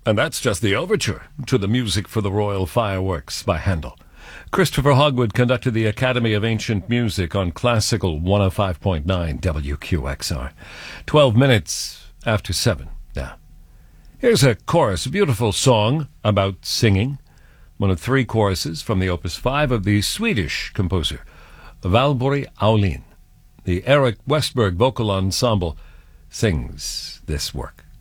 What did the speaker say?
And that's just the overture to the music for the Royal Fireworks by Handel. Christopher Hogwood conducted the Academy of Ancient Music on Classical 105.9 WQXR. 12 minutes after 7 now. Here's a chorus, a beautiful song about singing. One of 3 choruses from the Opus 5 of the Swedish composer Valborg Aulin. The Eric Westberg Vocal Ensemble sings this work.